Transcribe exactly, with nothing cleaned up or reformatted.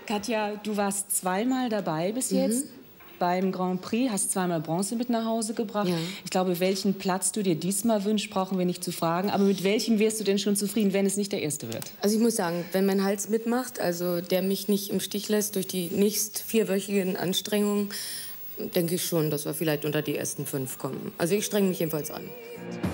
Katja, du warst zweimal dabei bis Mhm. jetzt beim Grand Prix, hast zweimal Bronze mit nach Hause gebracht. Ja. Ich glaube, welchen Platz du dir diesmal wünschst, brauchen wir nicht zu fragen. Aber mit welchem wärst du denn schon zufrieden, wenn es nicht der erste wird? Also ich muss sagen, wenn mein Hals mitmacht, also der mich nicht im Stich lässt durch die nächst vierwöchigen Anstrengungen, denke ich schon, dass wir vielleicht unter die ersten fünf kommen. Also ich strenge mich jedenfalls an.